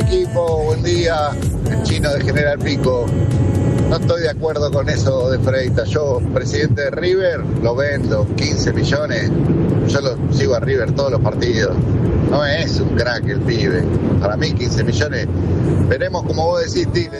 equipo, buen día. El Chino de General Pico. No estoy de acuerdo con eso de Freitas. Yo, presidente de River, lo vendo, 15 millones. Yo lo sigo a River todos los partidos. No es un crack el pibe. Para mí 15 millones. Veremos como vos decís, Tigre.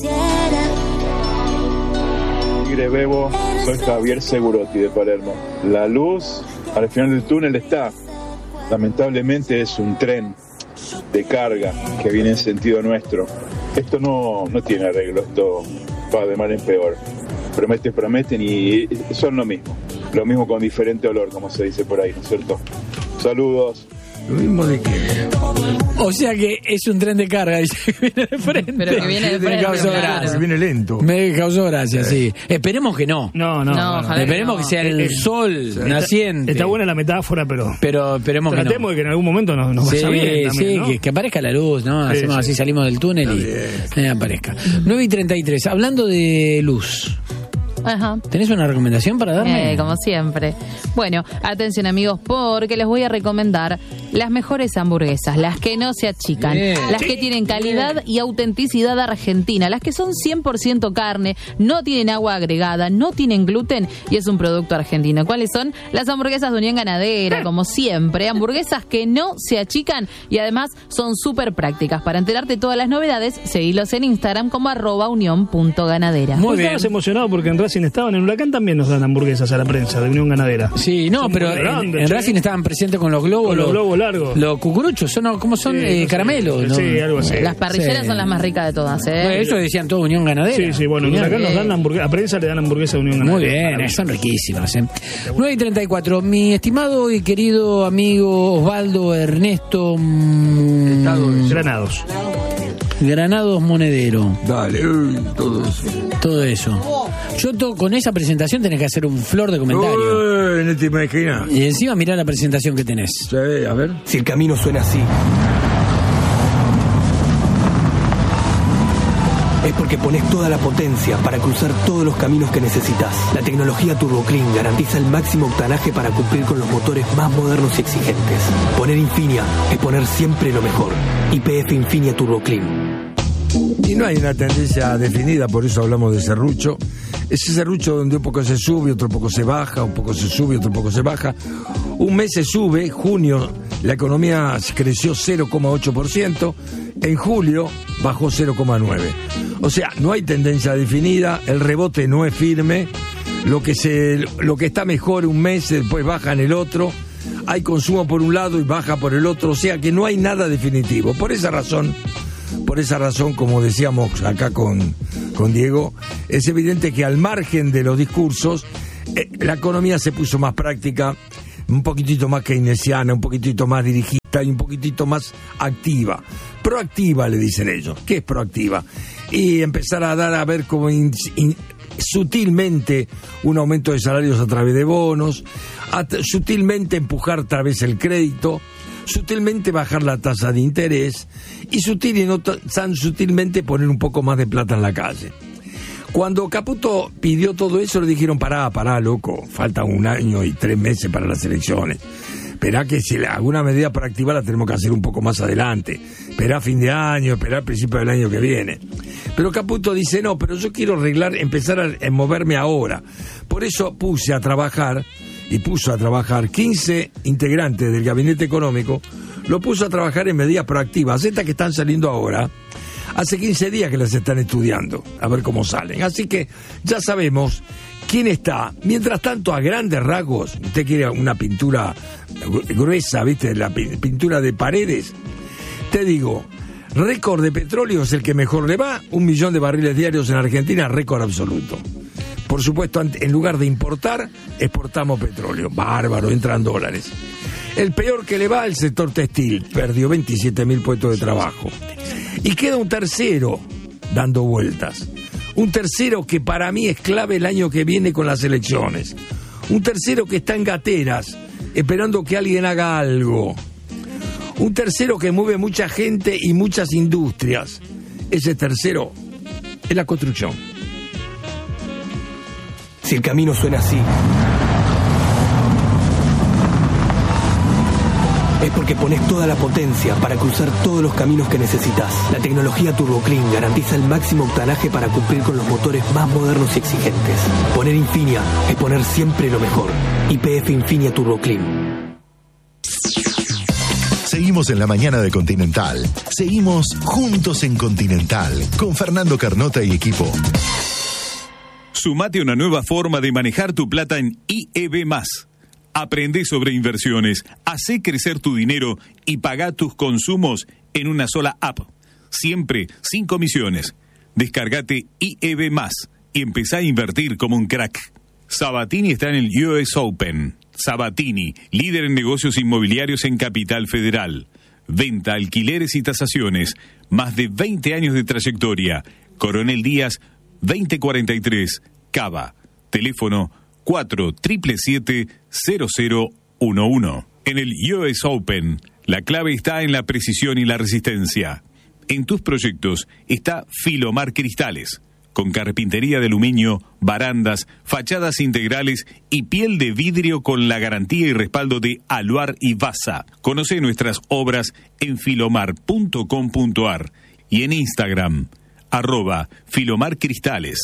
Tigre Bebo, soy Javier Segurotti de Palermo. La luz al final del túnel está. Lamentablemente es un tren de carga que viene en sentido nuestro. Esto no tiene arreglo, esto va de mal en peor. Prometen y son lo mismo con diferente olor, como se dice por ahí, ¿no es cierto? Saludos. Lo mismo de que... O sea que es un tren de carga, dice que viene de frente. Pero que viene de frente, Me causó claro. gracia. Viene lento. Me causó gracia, sí. Esperemos que no. No, ojalá Esperemos no. que sea el sol naciente. Está buena la metáfora, pero esperemos que no. tratemos de que en algún momento nos vaya bien también, ¿no? que aparezca la luz, ¿no? Hacemos así, salimos del túnel y aparezca. 9:33, hablando de luz. Ajá. ¿Tenés una recomendación para darme? Como siempre. Bueno, atención amigos, porque les voy a recomendar las mejores hamburguesas, las que no se achican, las que tienen calidad y autenticidad argentina, las que son 100% carne, no tienen agua agregada, no tienen gluten y es un producto argentino. ¿Cuáles son? Las hamburguesas de Unión Ganadera, como siempre, hamburguesas que no se achican y además son súper prácticas. Para enterarte de todas las novedades, seguilos en Instagram como @unión.ganadera. Muy bien. Estabas emocionado porque en Racing estaban, en Huracán también nos dan hamburguesas a la prensa de Unión Ganadera. Sí, no, son pero en Racing estaban presentes con los globos. Con los globos largos. Los cucuruchos, ¿cómo son? Caramelos. ¿No? Sí, algo así. Las parrilleras son las más ricas de todas, ¿eh? Bueno, eso decían todo Unión Ganadera. Sí, bueno, en Huracán nos dan hamburguesas, a prensa le dan hamburguesas de Unión Ganadera. Muy bien, son riquísimas. 9:34, mi estimado y querido amigo Osvaldo Ernesto Granados Monedero. Dale, todo eso. Yo con esa presentación tenés que hacer un flor de comentario. No te imaginas. Y encima mirá la presentación que tenés. Sí, a ver. Si el camino suena así, es porque pones toda la potencia para cruzar todos los caminos que necesitas. La tecnología Turbo Clean garantiza el máximo octanaje para cumplir con los motores más modernos y exigentes. Poner Infinia es poner siempre lo mejor. YPF Infinia Turbo Clean. Y no hay una tendencia definida, por eso hablamos de serrucho. Ese serrucho donde un poco se sube, otro poco se baja, un poco se sube, otro poco se baja. Un mes se sube, junio la economía creció 0,8%, en julio bajó 0,9%. O sea, no hay tendencia definida, el rebote no es firme, lo que está mejor un mes después baja en el otro, hay consumo por un lado y baja por el otro, o sea que no hay nada definitivo. Por esa razón, como decíamos acá con Diego, es evidente que al margen de los discursos, la economía se puso más práctica, un poquitito más keynesiana, un poquitito más dirigista y un poquitito más activa. Proactiva, le dicen ellos. ¿Qué es proactiva? Y empezar a ver como sutilmente un aumento de salarios a través de bonos, sutilmente empujar a través del crédito, sutilmente bajar la tasa de interés y sutil y no tan sutilmente poner un poco más de plata en la calle. Cuando Caputo pidió todo eso, le dijeron, pará, loco, falta 1 año y 3 meses para las elecciones. Esperá que si alguna medida proactiva la tenemos que hacer un poco más adelante. Esperá fin de año, esperá principio del año que viene. Pero Caputo dice, no, pero yo quiero empezar a moverme ahora. Por eso puso a trabajar 15 integrantes del gabinete económico, lo puso a trabajar en medidas proactivas, estas que están saliendo ahora. Hace 15 días que las están estudiando, a ver cómo salen. Así que ya sabemos quién está. Mientras tanto, a grandes rasgos, usted quiere una pintura gruesa, ¿viste? La pintura de paredes. Te digo, récord de petróleo es el que mejor le va. 1 millón de barriles diarios en Argentina, récord absoluto. Por supuesto, en lugar de importar, exportamos petróleo. Bárbaro, entran dólares. El peor que le va al sector textil, perdió 27.000 puestos de trabajo. Y queda un tercero dando vueltas. Un tercero que para mí es clave el año que viene con las elecciones. Un tercero que está en gateras, esperando que alguien haga algo. Un tercero que mueve mucha gente y muchas industrias. Ese tercero es la construcción. Si el camino suena así, es porque pones toda la potencia para cruzar todos los caminos que necesitas. La tecnología Turbo Clean garantiza el máximo octanaje para cumplir con los motores más modernos y exigentes. Poner Infinia es poner siempre lo mejor. YPF Infinia Turbo Clean. Seguimos en la mañana de Continental. Seguimos juntos en Continental con Fernando Carnota y equipo. Sumate a una nueva forma de manejar tu plata en IEB+. Aprende sobre inversiones, hacé crecer tu dinero y pagá tus consumos en una sola app. Siempre sin comisiones. Descargate IEB+, y empezá a invertir como un crack. Sabatini está en el US Open. Sabatini, líder en negocios inmobiliarios en Capital Federal. Venta, alquileres y tasaciones. Más de 20 años de trayectoria. Coronel Díaz, 2043, Cava. Teléfono 477-0011. En el US Open, la clave está en la precisión y la resistencia. En tus proyectos está Filomar Cristales, con carpintería de aluminio, barandas, fachadas integrales y piel de vidrio con la garantía y respaldo de Aluar y Vasa. Conoce nuestras obras en filomar.com.ar y en Instagram, @filomarcristales.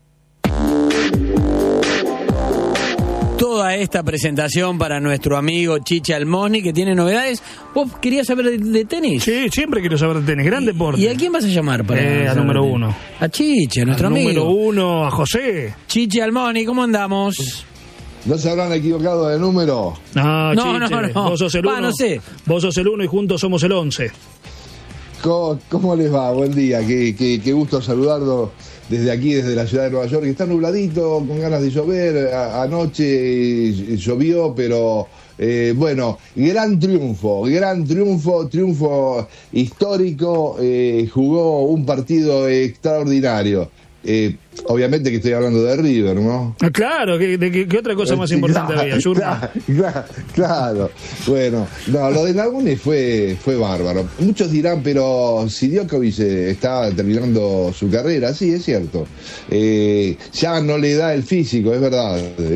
Toda esta presentación para nuestro amigo Chiche Almoni, que tiene novedades. ¿Vos querías saber de tenis? Sí, siempre quiero saber de tenis. Gran deporte. ¿Y a quién vas a llamar para a número uno? A Chiche, nuestro amigo. Número uno, a José. Chiche Almoni, ¿cómo andamos? ¿No se habrán equivocado de número? No, No, Chiche, no. vos sos el uno. No sé. Vos sos el uno y juntos somos el 11. ¿Cómo les va? Buen día, qué gusto saludarlos desde aquí, desde la ciudad de Nueva York, que está nubladito, con ganas de llover. Anoche llovió, pero bueno, gran triunfo histórico. Jugó un partido extraordinario. Obviamente que estoy hablando de River, ¿no? Claro, ¿qué otra cosa más importante había, Yurma? Claro. Bueno, no, lo de Lagune fue bárbaro. Muchos dirán, pero si Djokovic está terminando su carrera, sí, es cierto. Ya no le da el físico, es verdad.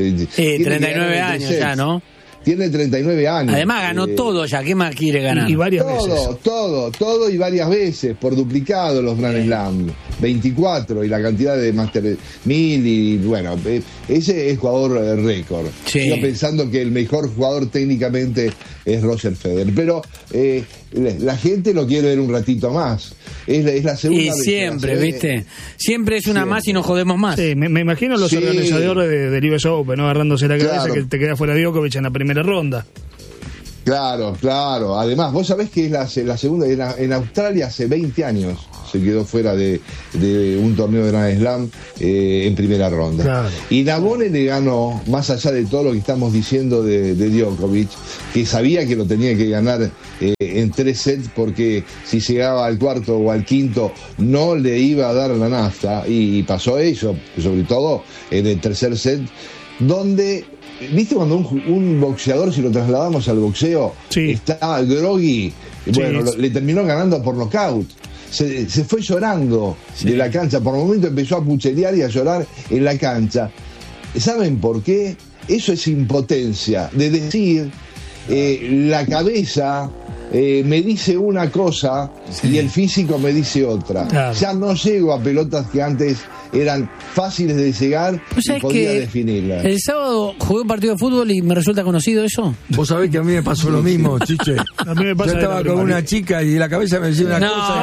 39 años ya, ¿no? Tiene 39 años. Además ganó todo ya, ¿qué más quiere ganar? Y varias veces. Todo y varias veces, por duplicado los Grand Slam. 24 y la cantidad de Master 1000 y bueno, ese es jugador récord. Sí. Sigo pensando que el mejor jugador técnicamente es Roger Federer, pero la gente lo quiere ver un ratito más. Es la segunda y vez siempre, ¿viste? Siempre es una siempre. Más y nos jodemos más. Sí, me imagino los organizadores del US Open, ¿no? Agarrándose la cabeza, que te queda fuera Djokovic en la primera ronda. Claro. Además, vos sabés que es la segunda. En Australia hace 20 años se quedó fuera de un torneo de Grand Slam en primera ronda. Claro. Y Nabone le ganó, más allá de todo lo que estamos diciendo de Djokovic, que sabía que lo tenía que ganar en 3 sets, porque si llegaba al cuarto o al quinto no le iba a dar la nafta, y pasó eso, sobre todo en el tercer set, donde... ¿Viste cuando un boxeador, si lo trasladamos al boxeo, está groggy? Bueno, le terminó ganando por nocaut. Se fue llorando de la cancha. Por un momento empezó a puchelear y a llorar en la cancha. ¿Saben por qué? Eso es impotencia. De decir, la cabeza me dice una cosa y el físico me dice otra. Claro. Ya no llego a pelotas que antes eran fáciles de llegar y podía definirlas. El sábado jugué un partido de fútbol y me resulta conocido eso. Vos sabés que a mí me pasó lo mismo, Chiche. A mí me pasa. Yo estaba con una chica y la cabeza me decía una cosa.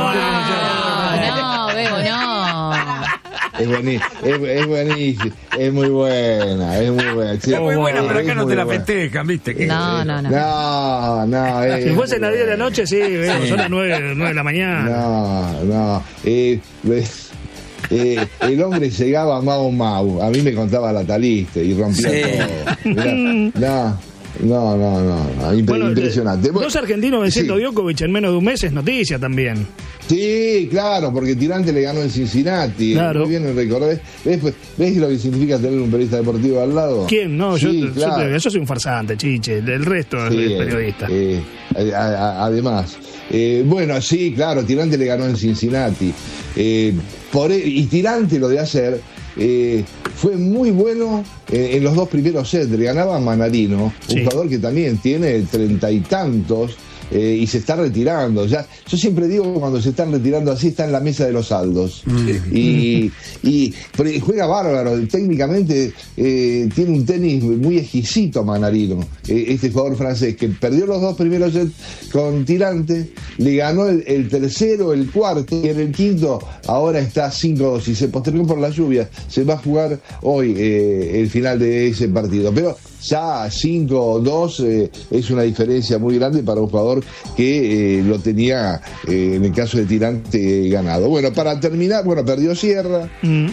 Es buenísimo, es muy buena. Es muy buena, pero acá no te la festejan, ¿viste? No. Si fuese en la 10 de la noche, sí, son las 9 de la mañana. No. El hombre llegaba a Mau. A mí me contaba la taliste y rompía todo. No, impresionante. Dos argentinos venciendo a Djokovic en menos de un mes es noticia también. Sí, claro, porque Tirante le ganó en Cincinnati. Claro. Muy bien, ¿ves lo que significa tener un periodista deportivo al lado? ¿Quién? No, sí, yo soy un farsante, Chiche. El resto es periodista. además. Bueno, sí, claro, Tirante le ganó en Cincinnati. Y Tirante, lo de ayer, fue muy bueno en los 2 primeros sets. Le ganaba a Manarino, un jugador que también tiene 30 y tantos. Y se está retirando. Ya, yo siempre digo, cuando se están retirando así, está en la mesa de los saldos. Y juega bárbaro. Técnicamente tiene un tenis muy exquisito Manarino. Este jugador francés que perdió los 2 primeros sets con Tirante, le ganó el tercero, el cuarto, y en el quinto ahora está 5-2 y se postergó por la lluvia. Se va a jugar hoy el final de ese partido. Pero ya 5-2 es una diferencia muy grande para un jugador que lo tenía, en el caso de Tirante, ganado. Bueno, para terminar, perdió Sierra.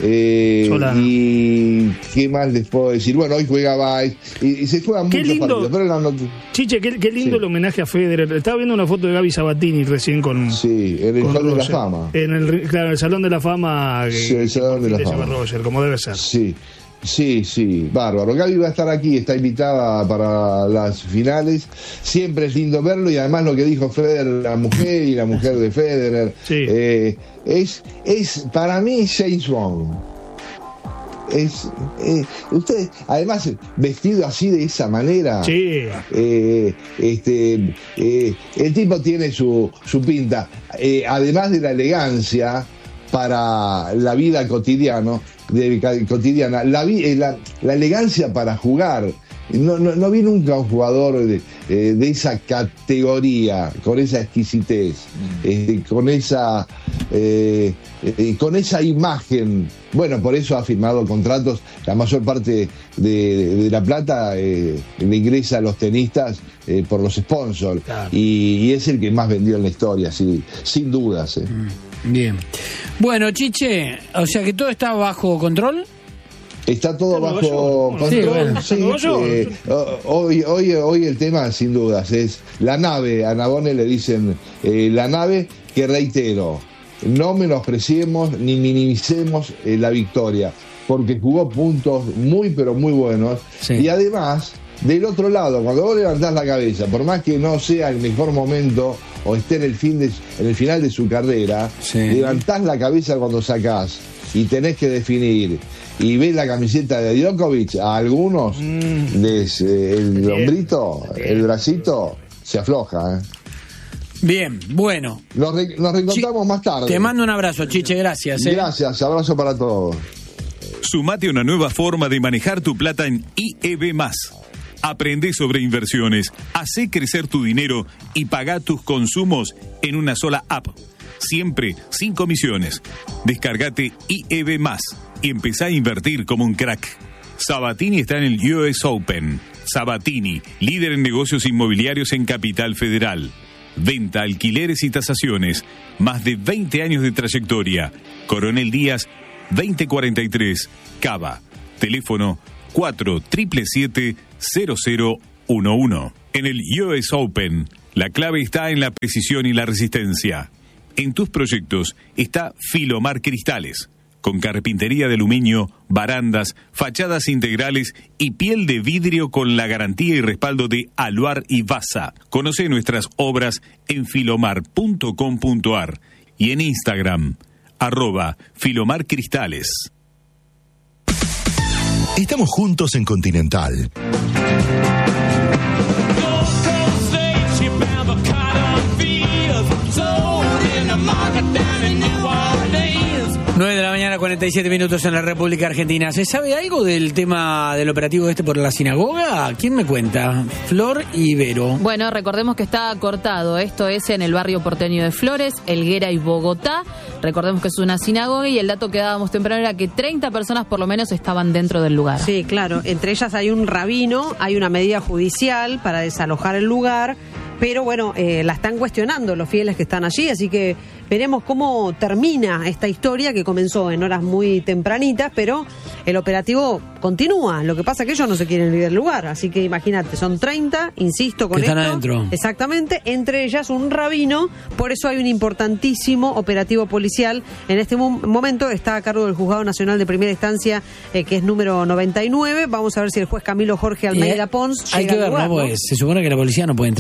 Y ¿qué más les puedo decir? Bueno, hoy juega Baez y se juegan muchos partidos. Pero Chiche, qué lindo el homenaje a Federer. Estaba viendo una foto de Gaby Sabatini recién con... Sí, en el Salón de la Fama. Claro, el Salón de la Fama. Sí, el Salón de la Fama. Roger, como debe ser. Sí, bárbaro. Gaby va a estar aquí, está invitada para las finales. Siempre es lindo verlo, y además lo que dijo Federer, la mujer y la mujer de Federer, es para mí James Bond. Usted, además, vestido así de esa manera, el tipo tiene su pinta, además de la elegancia para la vida cotidiana, la elegancia para jugar. No vi nunca un jugador de esa categoría, con esa exquisitez, con esa imagen. Bueno, por eso ha firmado contratos. La mayor parte de la plata le ingresa a los tenistas por los sponsors, claro. Y es el que más vendió en la historia, sin dudas. Bien. Bueno, Chiche, o sea que todo está bajo control. Está todo bajo control. Hoy el tema, sin dudas, es la nave. A Nabone le dicen la nave, que reitero, no menospreciemos ni minimicemos la victoria, porque jugó puntos muy, pero muy buenos. Y además, del otro lado, cuando vos levantás la cabeza, por más que no sea el mejor momento o esté en el final de su carrera, levantás la cabeza cuando sacás y tenés que definir, y ves la camiseta de Djokovic, a algunos el hombrito, el bracito se afloja. Bien, bueno. Nos reencontramos más tarde. Te mando un abrazo, Chiche, gracias. Gracias, abrazo para todos. Sumate a una nueva forma de manejar tu plata en IEB+. Aprende sobre inversiones, hacé crecer tu dinero y pagá tus consumos en una sola app. Siempre sin comisiones. Descargate IEB+, y empezá a invertir como un crack. Sabatini está en el US Open. Sabatini, líder en negocios inmobiliarios en Capital Federal. Venta, alquileres y tasaciones. Más de 20 años de trayectoria. Coronel Díaz, 2043, Cava. Teléfono 477-0011. En el US Open, la clave está en la precisión y la resistencia. En tus proyectos está Filomar Cristales, con carpintería de aluminio, barandas, fachadas integrales y piel de vidrio con la garantía y respaldo de Aluar y Vasa. Conoce nuestras obras en filomar.com.ar y en Instagram, @filomarcristales. Estamos juntos en Continental. 9 de la mañana, 47 minutos en la República Argentina. ¿Se sabe algo del tema del operativo por la sinagoga? ¿Quién me cuenta? Flor y Vero. Bueno, recordemos que está cortado. Esto es en el barrio porteño de Flores, Helguera y Bogotá. Recordemos que es una sinagoga y el dato que dábamos temprano era que 30 personas por lo menos estaban dentro del lugar. Sí, claro. Entre ellas hay un rabino, hay una medida judicial para desalojar el lugar, pero bueno, la están cuestionando los fieles que están allí, así que veremos cómo termina esta historia que comenzó en horas muy tempranitas, pero el operativo continúa. Lo que pasa es que ellos no se quieren ir del lugar, así que imagínate, son 30, insisto con esto. Están adentro. Exactamente, entre ellas un rabino, por eso hay un importantísimo operativo policial. En este momento está a cargo del Juzgado Nacional de Primera Instancia, que es número 99. Vamos a ver si el juez Camilo Jorge Almeida Pons hay que ver, ¿no? Pues se supone que la policía no puede entrar a los templos.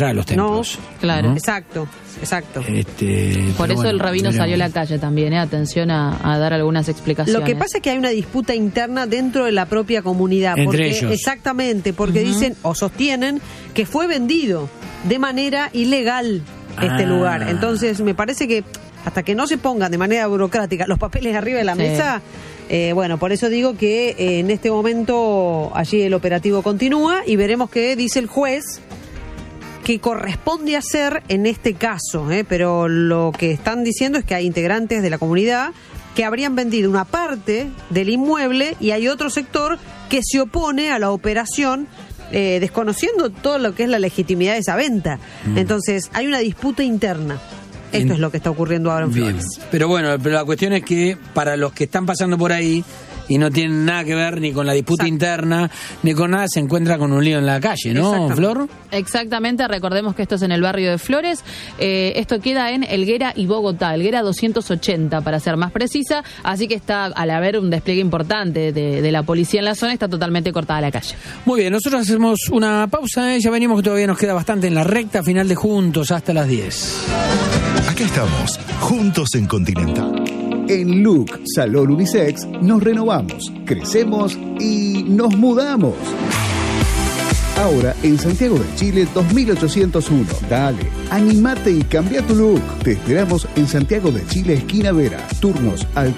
ejemplos. Claro. ¿no? Exacto. Por eso el rabino salió a la calle también, atención a dar algunas explicaciones. Lo que pasa es que hay una disputa interna dentro de la propia comunidad. Entre ellos. Exactamente, porque dicen o sostienen que fue vendido de manera ilegal este lugar. Entonces me parece que hasta que no se pongan de manera burocrática los papeles arriba de la mesa, bueno, por eso digo que en este momento allí el operativo continúa y veremos qué dice el juez que corresponde hacer en este caso, pero lo que están diciendo es que hay integrantes de la comunidad que habrían vendido una parte del inmueble y hay otro sector que se opone a la operación desconociendo todo lo que es la legitimidad de esa venta. Entonces hay una disputa interna. Esto es lo que está ocurriendo ahora en Flores. Pero bueno, la cuestión es que para los que están pasando por ahí y no tienen nada que ver ni con la disputa interna, ni con nada, se encuentra con un lío en la calle, ¿no, Flor? Exactamente, recordemos que esto es en el barrio de Flores, esto queda en Helguera y Bogotá, Helguera 280 para ser más precisa, así que está, al haber un despliegue importante de la policía en la zona, está totalmente cortada la calle. Muy bien, nosotros hacemos una pausa, ya venimos que todavía nos queda bastante en la recta final de Juntos hasta las 10. Acá estamos, juntos en Continental. En Look Salón Unisex nos renovamos, crecemos y nos mudamos. Ahora en Santiago de Chile 2801. Dale, animate y cambia tu look. Te esperamos en Santiago de Chile, esquina Vera. Turnos al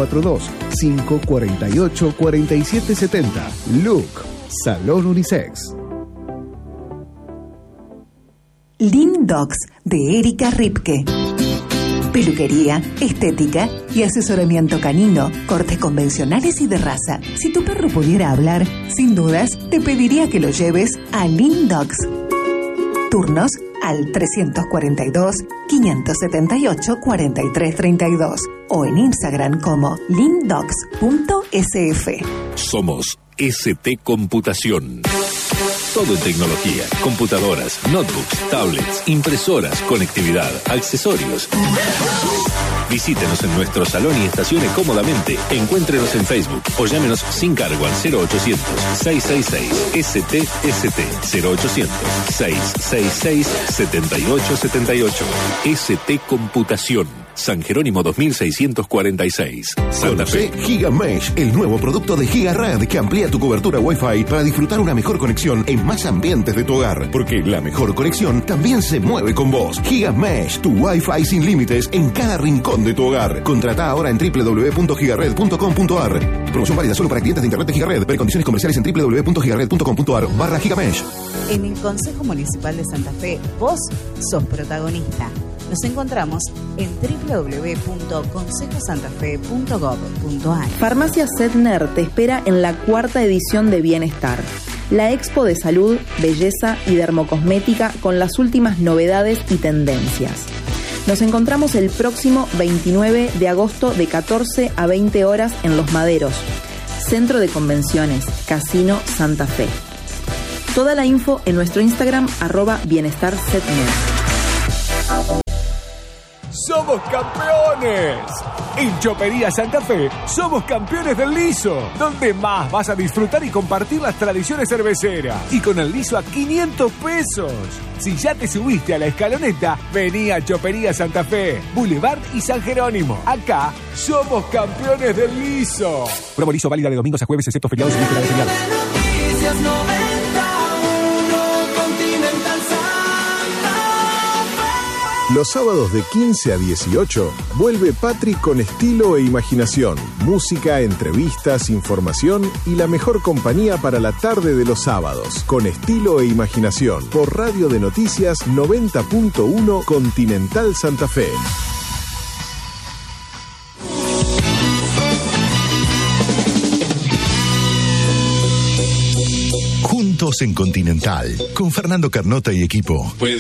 342-548-4770. Look Salón Unisex. Lindox de Erika Ripke. Peluquería, estética y asesoramiento canino, cortes convencionales y de raza. Si tu perro pudiera hablar, sin dudas, te pediría que lo lleves a Lindox. Turnos al 342-578-4332 o en Instagram como lindox.sf. Somos ST Computación. Todo en tecnología, computadoras, notebooks, tablets, impresoras, conectividad, accesorios. Visítenos en nuestro salón y estacione cómodamente. Encuéntrenos en Facebook o llámenos sin cargo al 0800-666-STST 0800-666-7878. ST Computación. San Jerónimo 2646, Santa Fe. Gigamesh, el nuevo producto de Gigared que amplía tu cobertura Wi-Fi para disfrutar una mejor conexión en más ambientes de tu hogar. Porque la mejor conexión también se mueve con vos. Gigamesh, tu Wi-Fi sin límites en cada rincón de tu hogar. Contrata ahora en www.gigared.com.ar. Promoción válida solo para clientes de internet de Gigared. Ver condiciones comerciales en www.gigared.com.ar/Gigamesh. En el Consejo Municipal de Santa Fe, vos sos protagonista. Nos encontramos en www.consejosantafe.gov.ar. Farmacia Sedner te espera en la 4ª edición de Bienestar, la expo de salud, belleza y dermocosmética con las últimas novedades y tendencias. Nos encontramos el próximo 29 de agosto de 14 a 20 horas en Los Maderos, Centro de Convenciones, Casino Santa Fe. Toda la info en nuestro Instagram @bienestarsedner. ¡Somos campeones! En Chopería Santa Fe somos campeones del liso, donde más vas a disfrutar y compartir las tradiciones cerveceras. Y con el liso a 500 pesos. Si ya te subiste a la escaloneta, vení a Chopería Santa Fe, Boulevard y San Jerónimo. Acá somos campeones del liso. Promo liso válida de domingos a jueves, excepto feriados y vísperas de feriados. Los sábados de 15 a 18 vuelve Patri con estilo e imaginación, música, entrevistas, información y la mejor compañía para la tarde de los sábados. Con estilo e imaginación por Radio de Noticias 90.1 Continental Santa Fe. Juntos en Continental con Fernando Carnota y equipo.